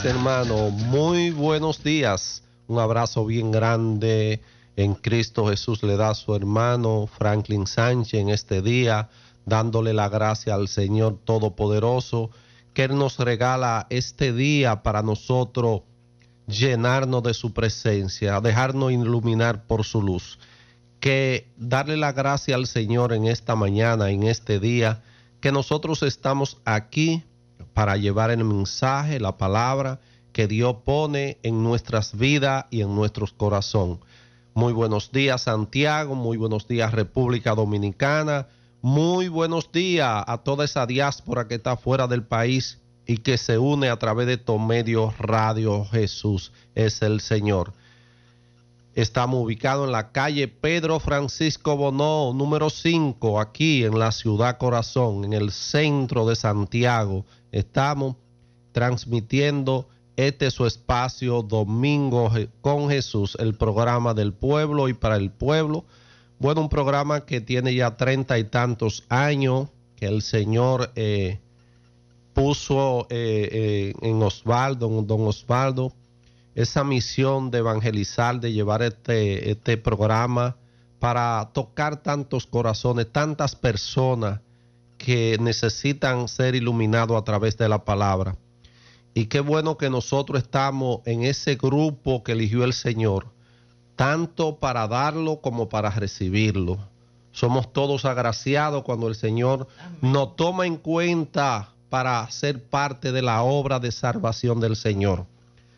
hermano, muy buenos días. Un abrazo bien grande en Cristo Jesús le da a su hermano Franklin Sánchez en este día, dándole la gracia al Señor Todopoderoso, que Él nos regala este día para nosotros llenarnos de su presencia, dejarnos iluminar por su luz. Que darle la gracia al Señor en esta mañana, en este día, que nosotros estamos aquí para llevar el mensaje, la palabra que Dios pone en nuestras vidas y en nuestros corazones. Muy buenos días, Santiago, muy buenos días, República Dominicana, muy buenos días a toda esa diáspora que está fuera del país y que se une a través de estos medios radio. Jesús es el Señor. Estamos ubicados en la calle Pedro Francisco Bonó, número 5, aquí en la ciudad Corazón, en el centro de Santiago. Estamos transmitiendo su espacio Domingo con Jesús, el programa del pueblo y para el pueblo. Bueno, un programa que tiene ya 30 y tantos años, que el Señor puso en Osvaldo, en don Osvaldo, esa misión de evangelizar, de llevar este programa para tocar tantos corazones, tantas personas que necesitan ser iluminados a través de la palabra. Y qué bueno que nosotros estamos en ese grupo que eligió el Señor, tanto para darlo como para recibirlo. Somos todos agraciados cuando el Señor nos toma en cuenta para ser parte de la obra de salvación del Señor.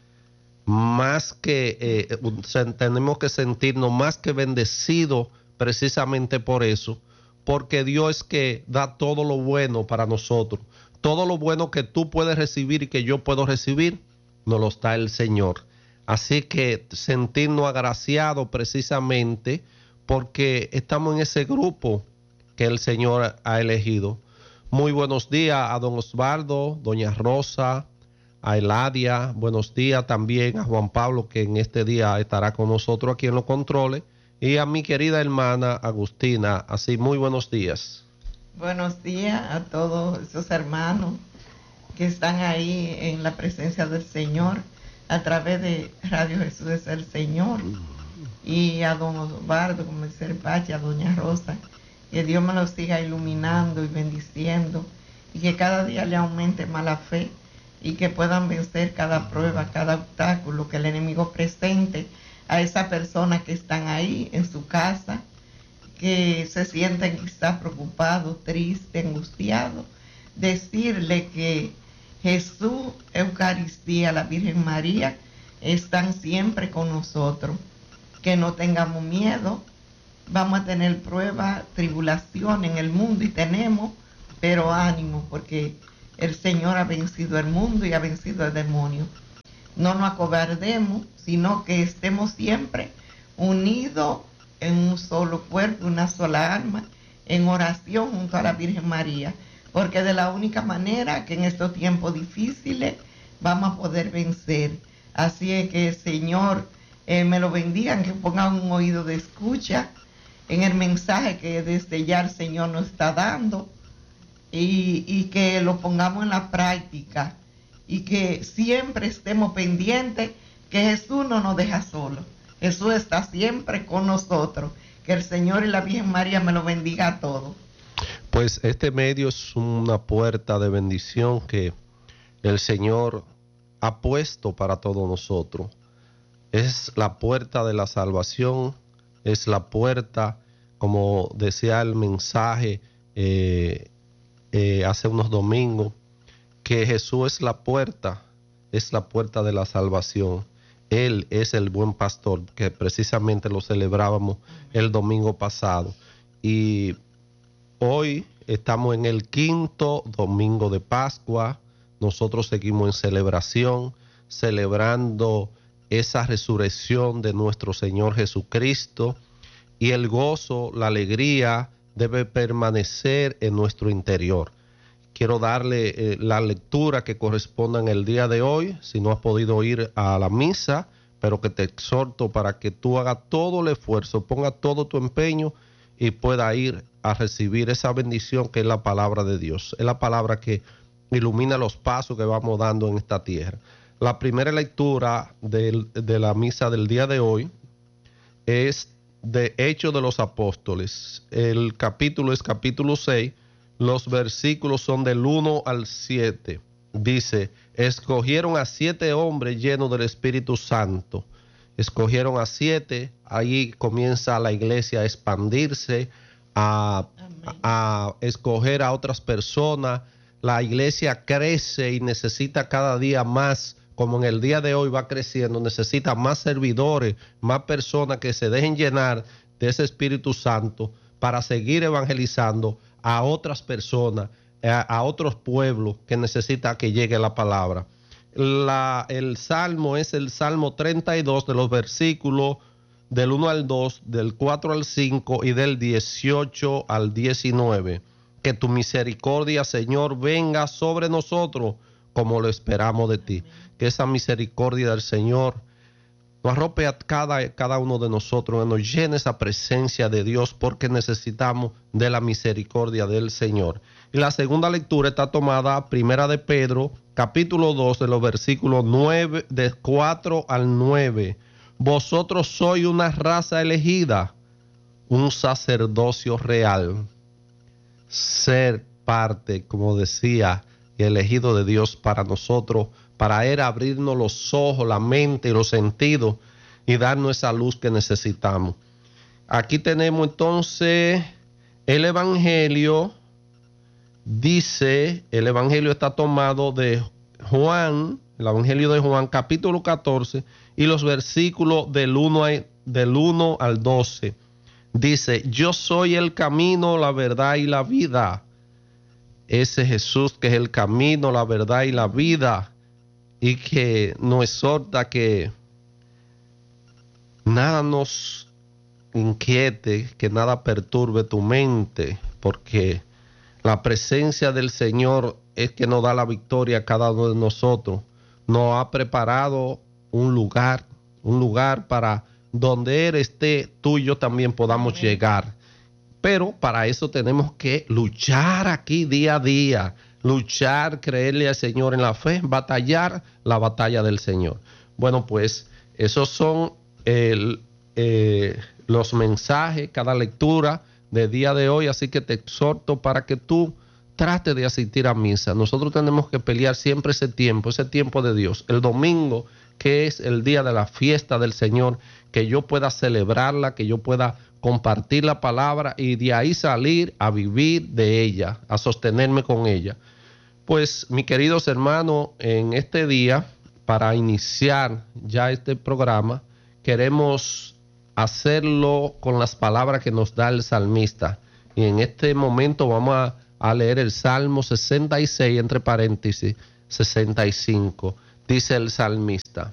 Más que tenemos que sentirnos más que bendecidos precisamente por eso, porque Dios es que da todo lo bueno para nosotros. Todo lo bueno que tú puedes recibir y que yo puedo recibir, nos lo da el Señor. Así que sentirnos agraciados precisamente porque estamos en ese grupo que el Señor ha elegido. Muy buenos días a don Osvaldo, doña Rosa, a Eladia, buenos días también a Juan Pablo, que en este día estará con nosotros aquí en los controles, y a mi querida hermana Agustina. Así, muy buenos días. Buenos días a todos esos hermanos que están ahí en la presencia del Señor a través de Radio Jesús es el Señor, y a don Osvaldo, como dice el Pache, a doña Rosa, que Dios me los siga iluminando y bendiciendo, y que cada día le aumente más la fe, y que puedan vencer cada prueba, cada obstáculo que el enemigo presente a esas personas que están ahí en su casa, que se sienten quizás preocupados, tristes, angustiados. Decirle que Jesús, Eucaristía, la Virgen María están siempre con nosotros, que no tengamos miedo. Vamos a tener pruebas, tribulación en el mundo, y tenemos, pero ánimo, porque el Señor ha vencido el mundo y ha vencido el demonio. No nos acobardemos, sino que estemos siempre unidos en un solo cuerpo, una sola alma, en oración junto a la Virgen María, porque de la única manera que en estos tiempos difíciles vamos a poder vencer. Así es que el Señor me lo bendiga, que pongan un oído de escucha en el mensaje que desde ya el Señor nos está dando, y que lo pongamos en la práctica, y que siempre estemos pendientes que Jesús no nos deja solos. Jesús está siempre con nosotros. Que el Señor y la Virgen María me lo bendiga a todos. Pues este medio es una puerta de bendición que el Señor ha puesto para todos nosotros. Es la puerta de la salvación, es la puerta, como decía el mensaje hace unos domingos, que Jesús es la puerta de la salvación. Él es el buen pastor, que precisamente lo celebrábamos el domingo pasado. Y hoy estamos en el 5º domingo de Pascua. Nosotros seguimos en celebración, celebrando esa resurrección de nuestro Señor Jesucristo. Y el gozo, la alegría debe permanecer en nuestro interior. Quiero darle la lectura que corresponda en el día de hoy, si no has podido ir a la misa, pero que te exhorto para que tú hagas todo el esfuerzo, ponga todo tu empeño y pueda ir a recibir esa bendición que es la palabra de Dios. Es la palabra que ilumina los pasos que vamos dando en esta tierra. La primera lectura de la misa del día de hoy es de Hechos de los Apóstoles. El capítulo es capítulo 6. Los versículos son del 1 al 7. Dice: escogieron a 7 hombres llenos del Espíritu Santo. Escogieron a 7. Ahí comienza la iglesia a expandirse, a escoger a otras personas. La iglesia crece y necesita cada día más, como en el día de hoy va creciendo, necesita más servidores, más personas que se dejen llenar de ese Espíritu Santo para seguir evangelizando a otras personas, a otros pueblos que necesita que llegue la palabra. El salmo es el Salmo 32, de los versículos del 1 al 2, del 4 al 5 y del 18 al 19. Que tu misericordia, Señor, venga sobre nosotros como lo esperamos de ti. Que esa misericordia del Señor nos arrope a cada uno de nosotros, que nos llene esa presencia de Dios, porque necesitamos de la misericordia del Señor. Y la segunda lectura está tomada primera de Pedro, capítulo 2, de los versículos 9, de 4 al 9. Vosotros sois una raza elegida, un sacerdocio real. Ser parte, como decía, elegido de Dios para nosotros, para Él abrirnos los ojos, la mente y los sentidos y darnos esa luz que necesitamos. Aquí tenemos entonces el Evangelio. Dice, el Evangelio está tomado de Juan, el Evangelio de Juan, capítulo 14, y los versículos del 1 al 12. Dice: yo soy el camino, la verdad y la vida. Ese Jesús que es el camino, la verdad y la vida, y que nos exhorta que nada nos inquiete, que nada perturbe tu mente, porque la presencia del Señor es que nos da la victoria a cada uno de nosotros. Nos ha preparado un lugar para donde Él esté, tú y yo también podamos llegar. Pero para eso tenemos que luchar aquí día a día, luchar, creerle al Señor en la fe, batallar la batalla del Señor. Bueno, pues esos son los mensajes, cada lectura de día de hoy, así que te exhorto para que tú trate de asistir a misa. Nosotros tenemos que pelear siempre ese tiempo de Dios. El domingo, que es el día de la fiesta del Señor, que yo pueda celebrarla, que yo pueda compartir la palabra y de ahí salir a vivir de ella, a sostenerme con ella. Pues, mis queridos hermanos, en este día, para iniciar ya este programa, queremos hacerlo con las palabras que nos da el salmista. Y en este momento vamos a leer el Salmo 66, entre paréntesis, 65. Dice el salmista: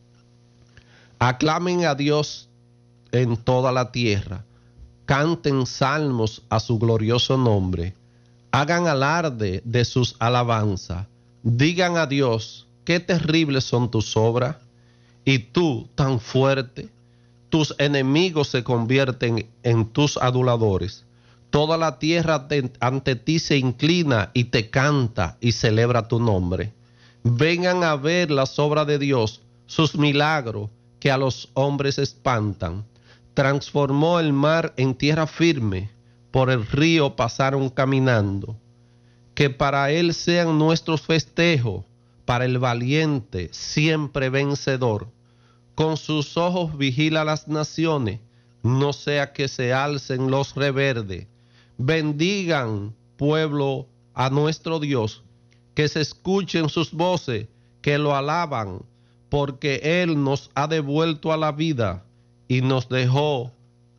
aclamen a Dios en toda la tierra, canten salmos a su glorioso nombre, hagan alarde de sus alabanzas, digan a Dios, qué terribles son tus obras, y tú tan fuerte, tus enemigos se convierten en tus aduladores. Toda la tierra ante ti se inclina y te canta y celebra tu nombre. Vengan a ver las obras de Dios, sus milagros que a los hombres espantan. Transformó el mar en tierra firme, por el río pasaron caminando. Que para él sean nuestros festejos, para el valiente siempre vencedor. Con sus ojos vigila las naciones, no sea que se alcen los reverdes. Bendigan, pueblo, a nuestro Dios, que se escuchen sus voces, que lo alaban, porque Él nos ha devuelto a la vida y nos dejó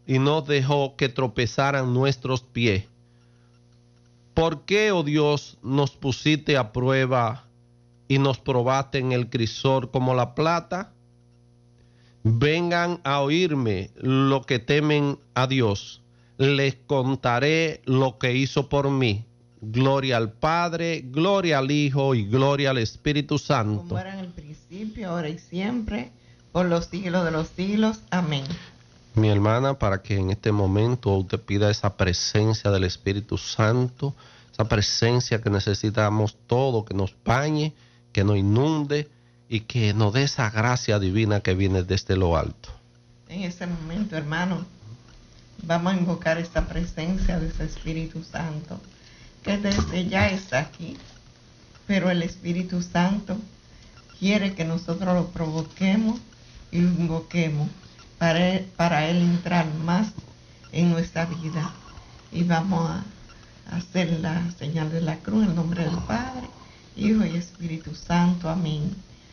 que tropezaran nuestros pies. ¿Por qué, oh Dios, nos pusiste a prueba y nos probaste en el crisol como la plata? Vengan a oírme lo que temen a Dios. Les contaré lo que hizo por mí. Gloria al Padre, gloria al Hijo y gloria al Espíritu Santo. Como era en el principio, ahora y siempre, por los siglos de los siglos. Amén. Mi hermana, para que en este momento usted pida esa presencia del Espíritu Santo, esa presencia que necesitamos todo, que nos bañe, que nos inunde, y que nos dé esa gracia divina que viene desde lo alto. En ese momento, hermano, vamos a invocar esta presencia de ese Espíritu Santo, que desde ya está aquí, pero el Espíritu Santo quiere que nosotros lo provoquemos y lo invoquemos para Él entrar más en nuestra vida. Y vamos a hacer la señal de la cruz en el nombre del Padre, Hijo y Espíritu Santo. Amén.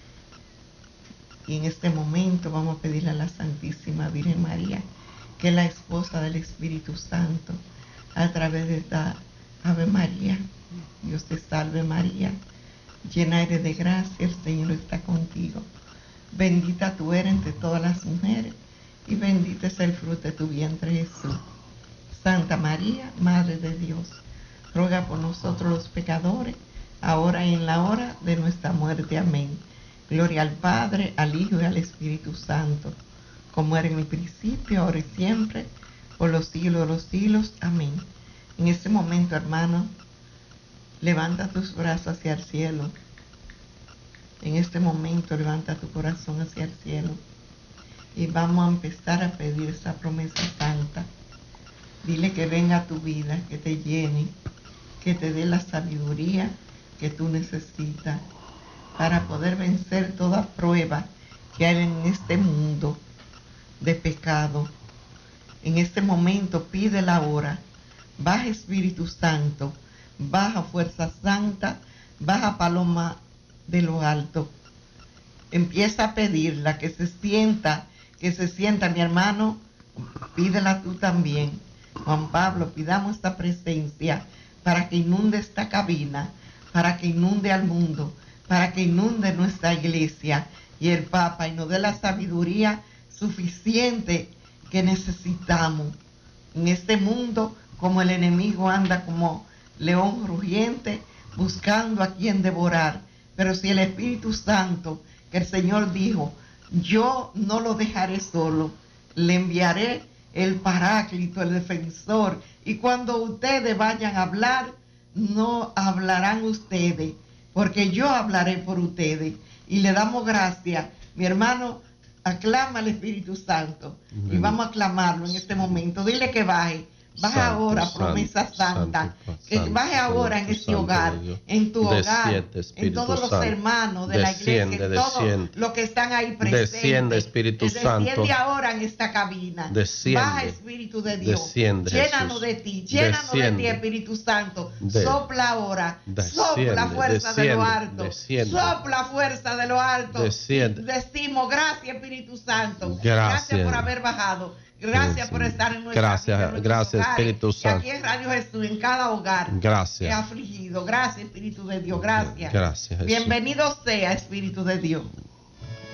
Y en este momento vamos a pedirle a la Santísima Virgen María, que es la esposa del Espíritu Santo, a través de esta Ave María. Dios te salve María, llena eres de gracia, el Señor está contigo. Bendita tú eres entre todas las mujeres, y bendito es el fruto de tu vientre Jesús. Santa María, Madre de Dios, ruega por nosotros los pecadores, ahora y en la hora de nuestra muerte. Amén. Gloria al Padre, al Hijo y al Espíritu Santo, como era en el principio, ahora y siempre, por los siglos de los siglos. Amén. En este momento, hermano, levanta tus brazos hacia el cielo. En este momento, levanta tu corazón hacia el cielo. Y vamos a empezar a pedir esa promesa santa. Dile que venga a tu vida, que te llene, que te dé la sabiduría que tú necesitas para poder vencer toda prueba que hay en este mundo de pecado. En este momento pídela ahora. Baja Espíritu Santo, baja Fuerza Santa, baja Paloma de lo alto. Empieza a pedirla, que se sienta mi hermano, pídela tú también. Juan Pablo, pidamos esta presencia para que inunde esta cabina, para que inunde al mundo, para que inunde nuestra iglesia y el Papa, y nos dé la sabiduría suficiente que necesitamos en este mundo, como el enemigo anda como león rugiente buscando a quien devorar. Pero si el Espíritu Santo, que el Señor dijo, yo no lo dejaré solo, le enviaré el Paráclito, el Defensor, y cuando ustedes vayan a hablar, no hablarán ustedes, porque yo hablaré por ustedes. Y le damos gracias. Mi hermano, aclama al Espíritu Santo. Y vamos a aclamarlo en este momento. Dile que baje. Baja ahora, promesa santa. Que baje ahora en este hogar, en tu hogar, en todos los hermanos de la iglesia, en todos los que están ahí presentes. Desciende, Espíritu Santo. Desciende ahora en esta cabina. Baja, Espíritu de Dios. Llénanos de ti, llénanos de ti, Espíritu Santo. Sopla ahora, sopla fuerza de lo alto. Sopla fuerza de lo alto. Decimos gracias, Espíritu Santo. Gracias por haber bajado. Gracias por estar en nuestra vida, gracias Espíritu Santo. Aquí en Radio Jesús, en cada hogar. Gracias. Afligido. Gracias, Espíritu de Dios. Gracias. Gracias, Jesús. Bienvenido sea, Espíritu de Dios.